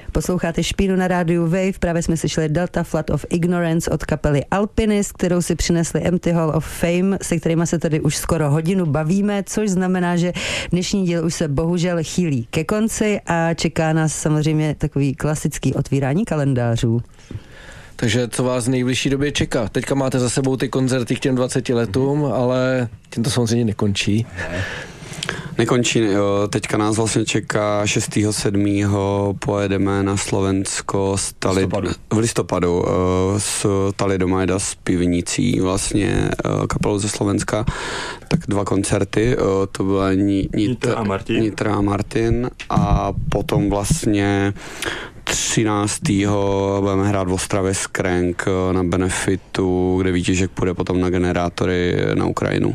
Posloucháte Špínu na rádiu Wave, právě jsme slyšeli Delta Flood of Ignorance od kapely Alpinist, kterou si přinesli Empty Hall of Fame, se kterýma se tady už skoro hodinu bavíme, což znamená, že dnešní díl už se bohužel chýlí ke konci a čeká nás samozřejmě takový klasický otvírání kalendářů. Takže co vás v nejbližší době čeká? Teďka máte za sebou ty koncerty k těm 20 letům, ale tím to samozřejmě nekončí. Nekončí, jo. Teďka nás vlastně čeká 6.7. pojedeme na Slovensko v listopadu s Thalidomida s Pivnicí, vlastně kapelou ze Slovenska. Tak 2 koncerty, to byla Nitra a Martin a potom vlastně 13. budeme hrát v Ostravě Skrank na Benefitu, kde Výtěžek půjde potom na generátory na Ukrajinu.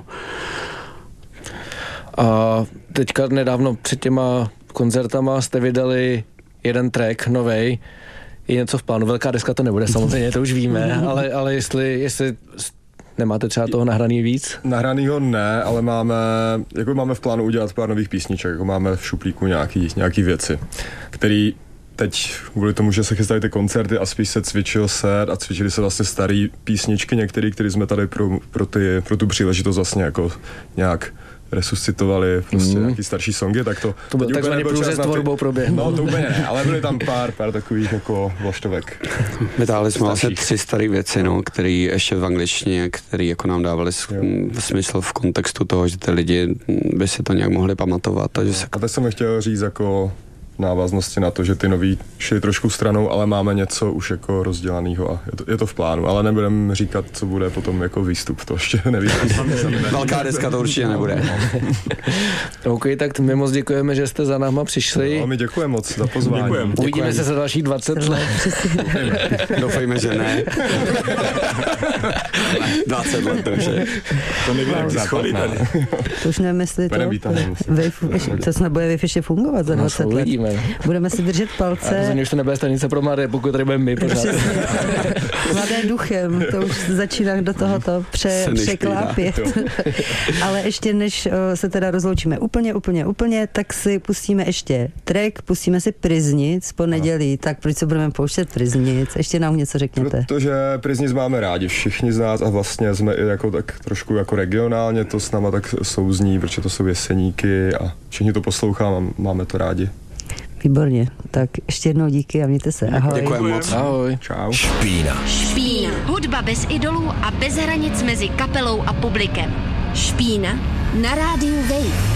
A teďka nedávno před těma koncertama jste vydali jeden track novej. Je něco v plánu, velká deska to nebude samozřejmě, to už víme, ale jestli nemáte třeba toho nahraný víc? Nahranýho ne, ale máme v plánu udělat pár nových písniček, jako máme v šuplíku nějaký věci, který teď kvůli tomu, že se chystají ty koncerty a spíš se cvičil set a cvičili se vlastně starý písničky některý, které jsme tady pro tu příležitost vlastně jako nějak resuscitovali prostě nějaký starší songy, tak to byl takzvaný průřez tvorbou proběhnout. No to úplně ne, ale byly tam pár takových jako vlaštovek. Vytáhli jsme vlastně 3 staré věci, který ještě v angličtině, který jako nám dávali smysl v kontextu toho, že ty lidi by si to nějak mohli pamatovat. A teď jsem chtěl říct jako návaznosti na to, že ty noví šli trošku stranou, ale máme něco už jako rozdělanýho a je to v plánu, ale nebudeme říkat, co bude potom jako výstup, to ještě nevím. Velká deska to určitě nebude. OK, tak my moc děkujeme, že jste za náma přišli. No, my děkujeme moc za pozvání. Uvidíme se za dalších 20 let. Doufejme, že ne. 20 let to už je. To neví, jak základ. To už nevím, jestli to snad bude Wave ještě fungovat za 20 let. Budeme si držet palce. Rozhodně už to nebude stanice pro mladé, pokud tady budeme my pořád. Mladé duchem, to už začíná do tohoto překlápět. Ale ještě než se teda rozloučíme úplně, tak si pustíme ještě track, pustíme si Priznic po nedělí. Tak proč se budeme pouštět Priznic? Ještě nám něco řekněte. Protože Priznic máme rádi všichni z nás a vlastně jsme i jako tak trošku jako regionálně to s náma tak souzní, protože to jsou Jeseníky a všichni to posloucháme, máme to rádi. Výborně, tak ještě jednou díky a mějte se. Ahoj. Děkujeme moc. Ahoj. Čau. Špína. Hudba bez idolů a bez hranic mezi kapelou a publikem. Špína na rádiu Wave.